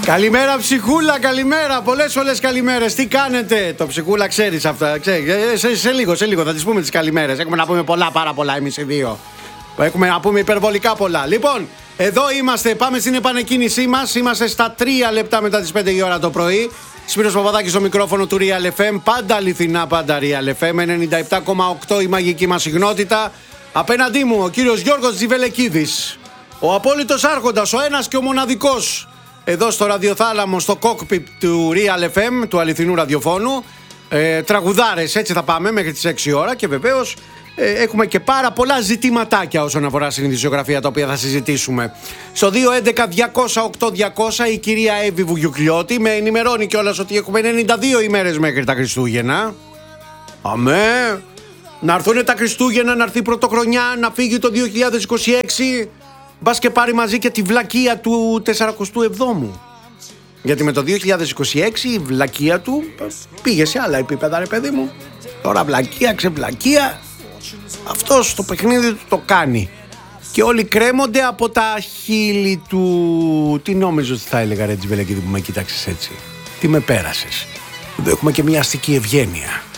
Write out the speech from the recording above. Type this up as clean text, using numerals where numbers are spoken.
Καλημέρα ψυχούλα, καλημέρα. Πολλές καλημέρες. Τι κάνετε? Το ψυχούλα ξέρεις αυτά. Σε λίγο θα τις πούμε τις καλημέρες. Έχουμε να πούμε πάρα πολλά εμείς οι δύο. Έχουμε να πούμε υπερβολικά πολλά. Λοιπόν, εδώ είμαστε. Πάμε στην επανεκκίνησή μας. Είμαστε στα 3 λεπτά μετά τις 5 η ώρα το πρωί. Σπύρος Παπαδάκης στο μικρόφωνο του Real FM. Πάντα αληθινά, πάντα Real FM. 97,8 η μαγική μας συγνότητα. Απέναντί μου ο κύριος Γιώργος Τζιβελεκίδης. Ο απόλυτος άρχοντας, ο ένας και ο μοναδικός. Εδώ στο ραδιοθάλαμο, στο cockpit του Real FM, του αληθινού ραδιοφώνου. Τραγουδάρες, έτσι θα πάμε μέχρι τις 6 ώρα. Και βεβαίως έχουμε και πάρα πολλά ζητηματάκια όσον αφορά συνειδησιογραφία, τα οποία θα συζητήσουμε. Στο 211-200-8200 η κυρία Εύη Βουγιουκλιώτη με ενημερώνει κιόλας ότι έχουμε 92 ημέρες μέχρι τα Χριστούγεννα. Αμέ! Να έρθουν τα Χριστούγεννα, να έρθει η πρωτοχρονιά, να φύγει το 2026. Μπας και πάρει μαζί και τη βλακεία του 47ου. Γιατί με το 2026 η βλακεία του πήγε σε άλλα επίπεδα, ρε παιδί μου. Τώρα βλακεία, ξεβλακεία. Αυτός το παιχνίδι του το κάνει. Και όλοι κρέμονται από τα χείλη του. Τι νόμιζες ότι θα έλεγα, ρε Τζιβελεκίδη, που με κοίταξες έτσι? Τι με πέρασες? Εδώ έχουμε και μια αστική ευγένεια.